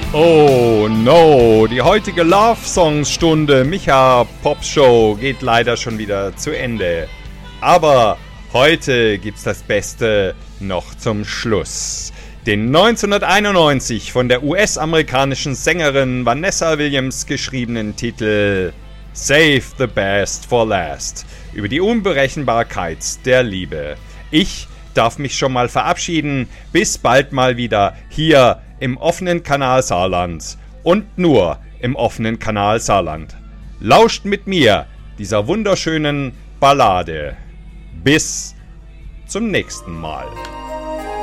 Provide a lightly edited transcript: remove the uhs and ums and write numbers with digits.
Oh no, die heutige Love Songs Stunde Micha Pop Show geht leider schon wieder zu Ende. Aber heute gibt's das Beste noch zum Schluss. Den 1991 von der US-amerikanischen Sängerin Vanessa Williams geschriebenen Titel Save the Best for Last über die Unberechenbarkeit der Liebe. Ich darf mich schon mal verabschieden. Bis bald mal wieder hier im offenen Kanal Saarland und nur im offenen Kanal Saarland. Lauscht mit mir dieser wunderschönen Ballade. Bis zum nächsten Mal.